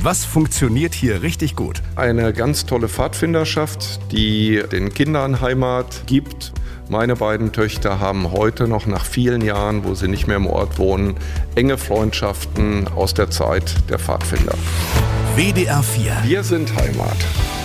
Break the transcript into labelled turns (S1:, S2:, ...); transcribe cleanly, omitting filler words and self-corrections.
S1: Was funktioniert hier richtig gut?
S2: Eine ganz tolle Pfadfinderschaft, die den Kindern Heimat gibt. Meine beiden Töchter haben heute noch nach vielen Jahren, wo sie nicht mehr im Ort wohnen, enge Freundschaften aus der Zeit der Pfadfinder.
S1: WDR 4.
S2: Wir sind Heimat.